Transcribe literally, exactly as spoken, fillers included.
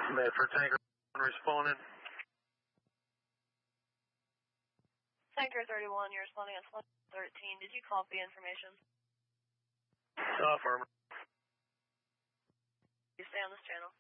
Medford Tanker responding. Tanker thirty-one, you're responding on slot thirteen. Did you copy information? Uh, affirmative. You stay on this channel.